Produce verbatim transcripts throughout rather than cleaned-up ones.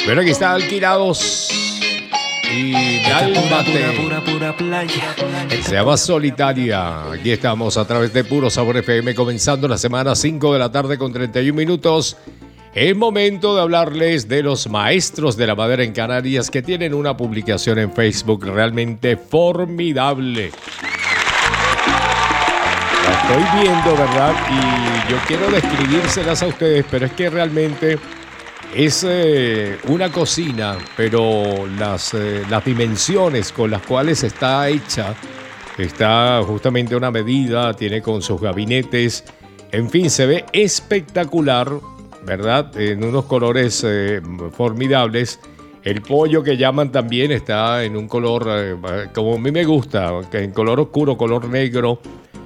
Bueno, aquí está Alquilados y Dálmate. Pura, pura, pura playa. Se llama Solitaria. Aquí estamos a través de Puro Sabor F M, comenzando la semana, cinco de la tarde con treinta y un minutos. Es momento de hablarles de los maestros de la madera en Canarias, que tienen una publicación en Facebook realmente formidable. La estoy viendo, ¿verdad? Y yo quiero describírselas a ustedes, pero es que realmente es eh, una cocina, pero las, eh, las dimensiones con las cuales está hecha, está justamente a una medida, tiene con sus gabinetes, en fin, se ve espectacular, ¿verdad? En unos colores eh, formidables. El pollo que llaman también está en un color, eh, como a mí me gusta, en color oscuro, color negro,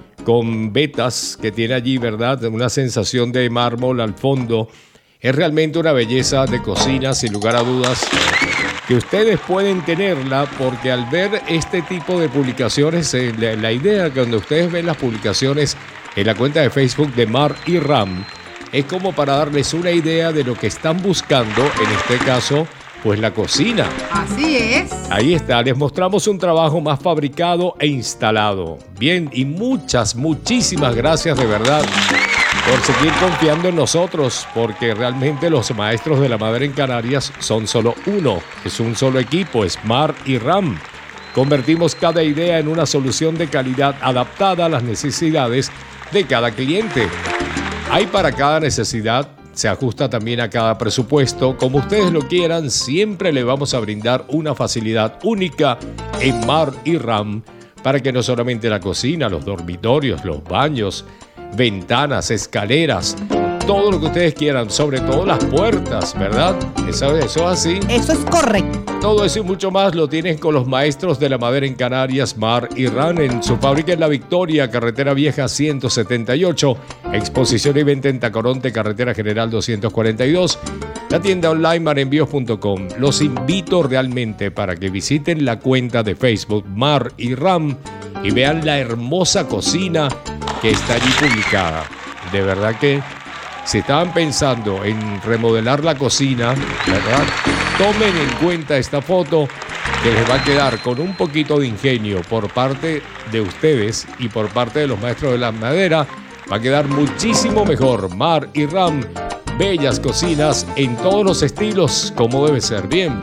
con vetas que tiene allí, ¿verdad? Una sensación de mármol al fondo. Es realmente una belleza de cocina, sin lugar a dudas, que ustedes pueden tenerla, porque al ver este tipo de publicaciones, eh, la, la idea que cuando ustedes ven las publicaciones en la cuenta de Facebook de Mar y Ram, es como para darles una idea de lo que están buscando, en este caso, pues la cocina. Así es. Ahí está, les mostramos un trabajo más fabricado e instalado. Bien, y muchas, muchísimas gracias de verdad por seguir confiando en nosotros, porque realmente los maestros de la madera en Canarias son solo uno, es un solo equipo, es Mar y Ram. Convertimos cada idea en una solución de calidad adaptada a las necesidades de cada cliente. Hay para cada necesidad, se ajusta también a cada presupuesto. Como ustedes lo quieran, siempre le vamos a brindar una facilidad única en Mar y Ram, para que no solamente la cocina, los dormitorios, los baños, ventanas, escaleras, todo lo que ustedes quieran, sobre todo las puertas, ¿verdad? Eso, eso así. Eso es correcto. Todo eso y mucho más lo tienen con los maestros de la madera en Canarias, Mar y Ram, en su fábrica en La Victoria, Carretera Vieja ciento setenta y ocho, exposición y venta en Tacoronte, Carretera General doscientos cuarenta y dos, la tienda online marenvíos punto com. Los invito realmente para que visiten la cuenta de Facebook Mar y Ram y vean la hermosa cocina que está allí publicada. De verdad que si estaban pensando en remodelar la cocina, ¿verdad?, tomen en cuenta esta foto, que les va a quedar con un poquito de ingenio por parte de ustedes y por parte de los maestros de la madera. Va a quedar muchísimo mejor. Mar y Ram, bellas cocinas en todos los estilos, como debe ser. Bien.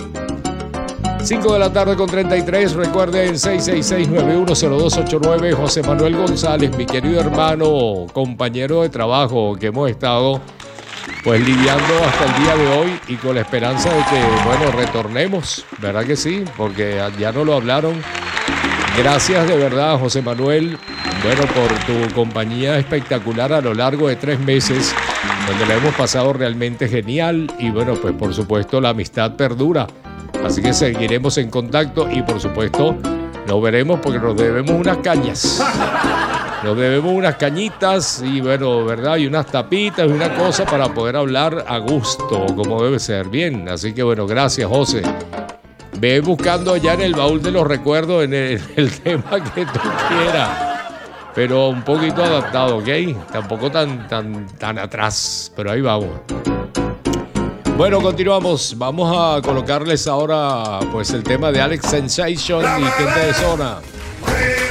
cinco de la tarde con treinta y tres, recuerden seis seis seis, nueve uno cero dos ocho nueve. José Manuel González, mi querido hermano, compañero de trabajo, que hemos estado pues lidiando hasta el día de hoy, y con la esperanza de que, bueno, retornemos, ¿verdad que sí? Porque ya no lo hablaron. Gracias de verdad, José Manuel, bueno, por tu compañía espectacular a lo largo de tres meses, donde la hemos pasado realmente genial, y bueno, pues por supuesto la amistad perdura. Así que seguiremos en contacto y por supuesto nos veremos, porque nos debemos unas cañas. Nos debemos unas cañitas y bueno, ¿verdad? Y unas tapitas y una cosa para poder hablar a gusto, como debe ser. Bien, así que bueno, gracias, José. Ve buscando allá en el baúl de los recuerdos, en el, el tema que tú quieras, pero un poquito adaptado, ¿ok? Tampoco tan, tan, tan atrás, pero ahí vamos. Bueno, continuamos. Vamos a colocarles ahora pues el tema de Alex Sensation y Gente de Zona.